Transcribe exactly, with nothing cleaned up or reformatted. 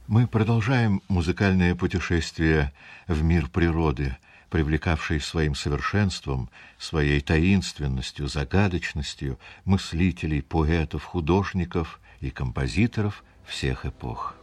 Мы продолжаем музыкальное путешествие в мир природы, привлекавший своим совершенством, своей таинственностью, загадочностью мыслителей, поэтов, художников и композиторов всех эпох.